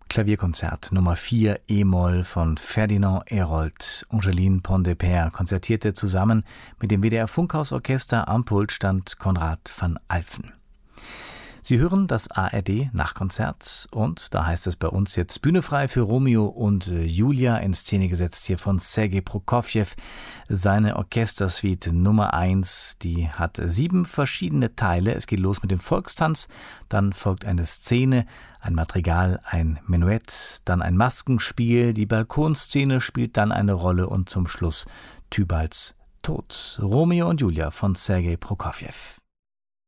Klavierkonzert Nummer 4 E-Moll von Ferdinand Hérold. Angeline Pontdépère konzertierte zusammen mit dem WDR Funkhausorchester. Am Pult stand Konrad van Alphen. Sie hören das ARD-Nachkonzert und da heißt es bei uns jetzt Bühne frei für Romeo und Julia, in Szene gesetzt hier von Sergei Prokofjew. Seine Orchestersuite Nummer 1, die hat 7 verschiedene Teile. Es geht los mit dem Volkstanz, dann folgt eine Szene, ein Madrigal, ein Menuett, dann ein Maskenspiel, die Balkonszene spielt dann eine Rolle und zum Schluss Tybalds Tod. Romeo und Julia von Sergei Prokofjew.